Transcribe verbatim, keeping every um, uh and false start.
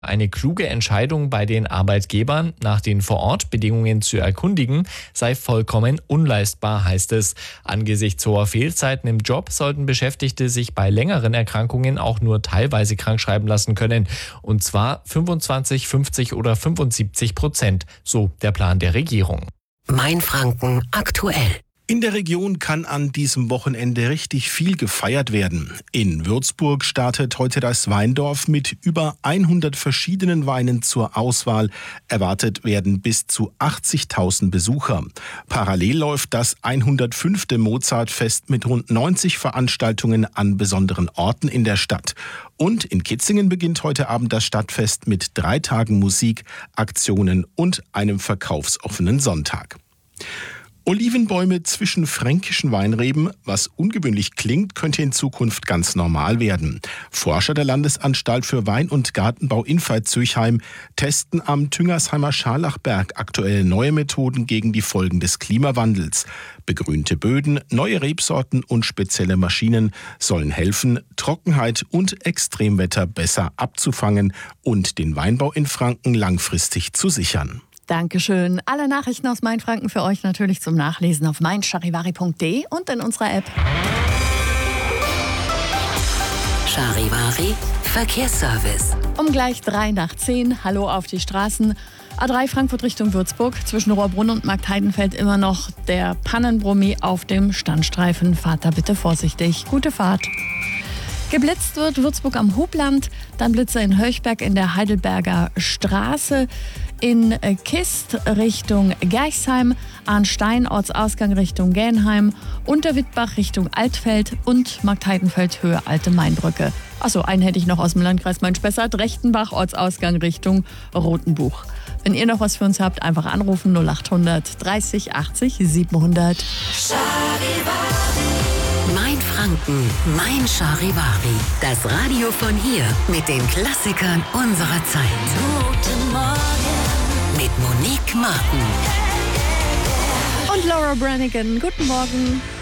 Eine kluge Entscheidung bei den Arbeitgebern, nach den Vorortbedingungen zu erkundigen, sei vollkommen unleistbar, heißt es. Angesichts hoher Fehlzeiten im Job sollten Beschäftigte sich bei längeren Erkrankungen auch nur teilweise krankschreiben lassen können. Und zwar fünfundzwanzig, fünfzig oder fünfundsiebzig Prozent, so der Plan der Regierung. Mainfranken aktuell. In der Region kann an diesem Wochenende richtig viel gefeiert werden. In Würzburg startet heute das Weindorf mit über hundert verschiedenen Weinen zur Auswahl. Erwartet werden bis zu achtzigtausend Besucher. Parallel läuft das hundertfünfte Mozartfest mit rund neunzig Veranstaltungen an besonderen Orten in der Stadt. Und in Kitzingen beginnt heute Abend das Stadtfest mit drei Tagen Musik, Aktionen und einem verkaufsoffenen Sonntag. Olivenbäume zwischen fränkischen Weinreben, was ungewöhnlich klingt, könnte in Zukunft ganz normal werden. Forscher der Landesanstalt für Wein- und Gartenbau in Veitshöchheim testen am Tüngersheimer Scharlachberg aktuell neue Methoden gegen die Folgen des Klimawandels. Begrünte Böden, neue Rebsorten und spezielle Maschinen sollen helfen, Trockenheit und Extremwetter besser abzufangen und den Weinbau in Franken langfristig zu sichern. Dankeschön. Alle Nachrichten aus Mainfranken für euch natürlich zum Nachlesen auf mein charivari punkt de und in unserer App. Charivari Verkehrsservice. Um gleich drei nach zehn. Hallo auf die Straßen. A drei Frankfurt Richtung Würzburg. Zwischen Rohrbrunn und Marktheidenfeld immer noch der Pannenbrummi auf dem Standstreifen. Fahrt da bitte vorsichtig. Gute Fahrt. Geblitzt wird Würzburg am Hubland, dann Blitze in Höchberg in der Heidelberger Straße, in Kist Richtung Gerchsheim, Arnstein Ortsausgang Richtung Gähnheim, Unterwittbach Richtung Altfeld und Marktheidenfeld Höhe Alte Mainbrücke. Achso, einen hätte ich noch aus dem Landkreis Main-Spessart, Rechtenbach Ortsausgang Richtung Rotenbuch. Wenn ihr noch was für uns habt, einfach anrufen null achthundert dreißig achtzig siebenhundert. Mainfranken, mein Charivari. Das Radio von hier mit den Klassikern unserer Zeit. Guten Morgen mit Monique Martin und Laura Branigan. Guten Morgen.